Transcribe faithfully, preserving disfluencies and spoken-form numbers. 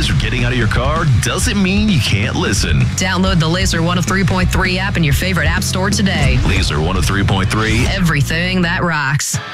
because you're getting out of your car doesn't mean you can't listen. Download the Laser one oh three point three app in your favorite app store today. Laser one oh three point three. Everything that rocks.